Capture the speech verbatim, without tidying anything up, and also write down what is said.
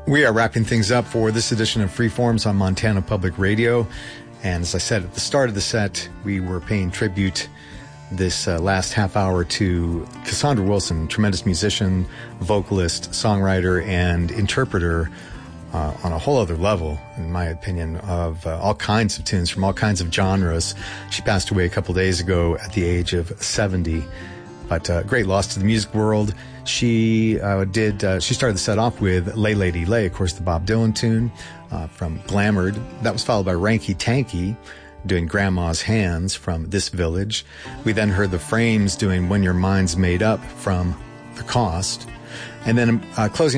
We are wrapping things up for this edition of Freeforms on Montana Public Radio. And as I said at the start of the set, we were paying tribute this uh, last half hour to Cassandra Wilson, tremendous musician, vocalist, songwriter, and interpreter uh, on a whole other level, in my opinion, of uh, all kinds of tunes from all kinds of genres. She passed away a couple days ago at the age of seventy. But uh, great loss to the music world. She uh, did. Uh, she started the set off with "Lay Lady Lay," of course, the Bob Dylan tune uh, from "Glamored." That was followed by Ranky Tanky doing "Grandma's Hands" from "This Village." We then heard the Frames doing "When Your Mind's Made Up" from "The Cost," and then uh, closing